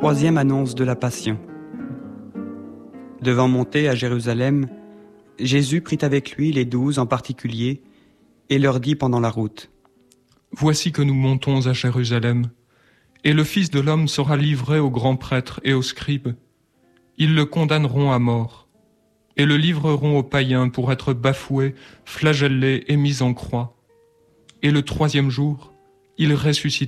Troisième annonce de la Passion. Devant monter à Jérusalem, Jésus prit avec lui les 12 en particulier et leur dit pendant la route : « Voici que nous montons à Jérusalem, et le Fils de l'homme sera livré aux grands prêtres et aux scribes. Ils le condamneront à mort, et le livreront aux païens pour être bafoué, flagellé et mis en croix. Et le troisième jour, il ressuscitera. »